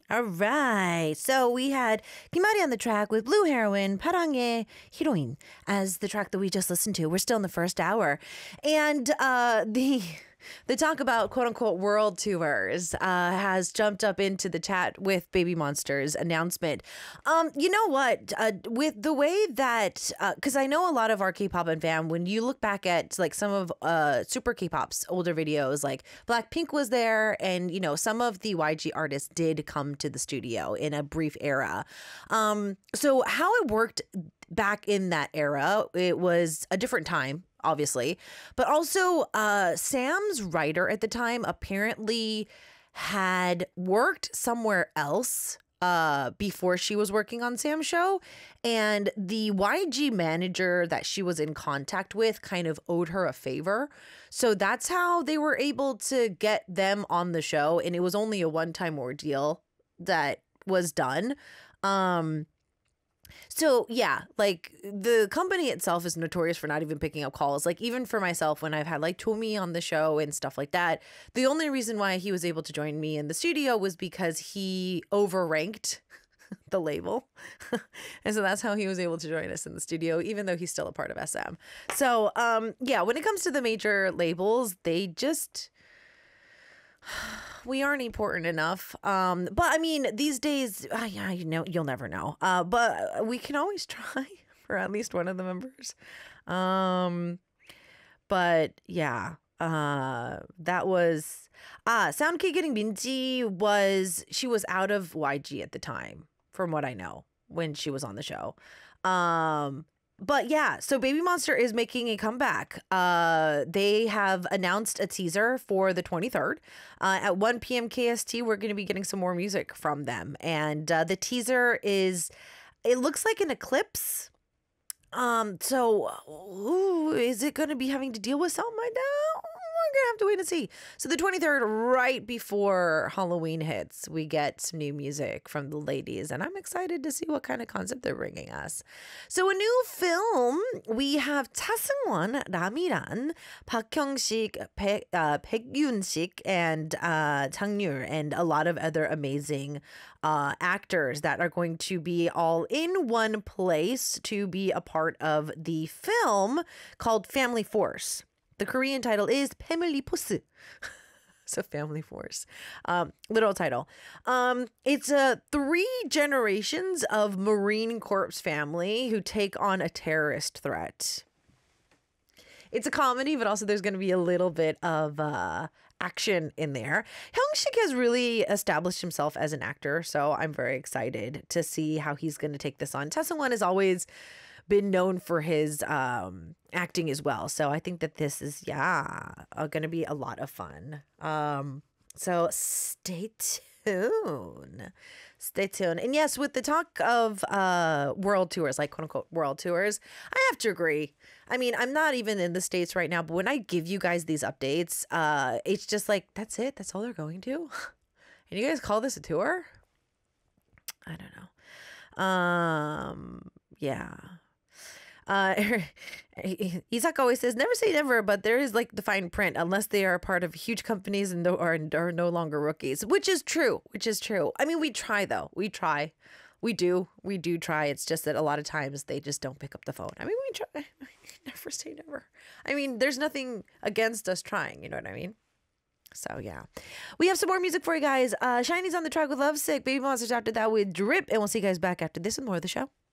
All right. So we had Kimari on the track with Blue Heroine, Parang의 Heroine as the track that we just listened to. We're still in the first hour. And the talk about quote unquote world tours has jumped up into the chat with Baby Monster's announcement. You know what? With the way that, because I know a lot of our K-pop and fam, when you look back at like some of Super K-pop's older videos, like Blackpink was there, and you know some of the YG artists did come to the studio in a brief era. So how it worked back in that era, it was a different time, obviously, but also Sam's writer at the time apparently had worked somewhere else before she was working on Sam's show, and the YG manager that she was in contact with kind of owed her a favor. So that's how they were able to get them on the show, and it was only a one-time ordeal that was done. So yeah, like the company itself is notorious for not even picking up calls. Like even for myself, when I've had like Tomi on the show and stuff like that, the only reason why he was able to join me in the studio was because he overranked the label. And so that's how he was able to join us in the studio, even though he's still a part of SM. So yeah, when it comes to the major labels, they just... we aren't important enough. But I mean, these days, yeah, you know, you'll never know. But we can always try for at least one of the members. But yeah, that was SoundK getting Minji she was out of YG at the time, from what I know, when she was on the show. But yeah, so Baby Monster is making a comeback. They have announced a teaser for the 23rd. At 1 p.m. KST, we're going to be getting some more music from them. And the teaser it looks like an eclipse. So is it going to be having to deal with something like that? We're going to have to wait and see. So the 23rd, right before Halloween hits, we get some new music from the ladies, and I'm excited to see what kind of concept they're bringing us. So a new film, we have 차승원, 라미란, 박형식, 백윤식, and 장률, and a lot of other amazing actors that are going to be all in one place to be a part of the film called Family Force. The Korean title is Family Force. So Family Force. Literal title. It's 3 generations of Marine Corps family who take on a terrorist threat. It's a comedy, but also there's going to be a little bit of action in there. Hyung-sik has really established himself as an actor, so I'm very excited to see how he's going to take this on. Taesung-won has always been known for his acting as well, so I think that this is going to be a lot of fun. So stay tuned. Stay tuned. And yes, with the talk of world tours, like quote unquote world tours, I have to agree. I mean, I'm not even in the States right now, but when I give you guys these updates, it's just like, that's it. That's all they're going to. And you guys call this a tour? I don't know. Yeah. Isak always says, never say never, but there is like the fine print, unless they are part of huge companies and are no longer rookies, which is true. I mean, we try though. We do try. It's just that a lot of times they just don't pick up the phone. I mean, we try. Never say never. I mean, there's nothing against us trying. You know what I mean? So yeah, we have some more music for you guys. Shiny's on the track with Lovesick. Baby Monsters after that with Drip, and we'll see you guys back after this and more of the show.